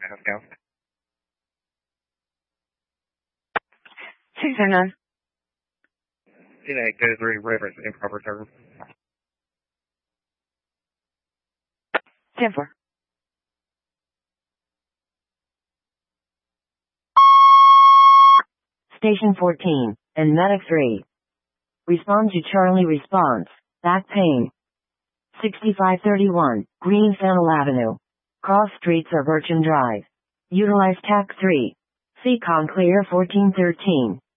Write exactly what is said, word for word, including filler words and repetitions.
Let's go. Six or none. C nine go three, reference improper term. ten four. Station fourteen, and Medic three. Respond to Charlie response. Back pain. sixty-five thirty-one, Green Fennel Avenue. Cross streets or Birchen Drive. Utilize T A C three. C Con Clear fourteen thirteen.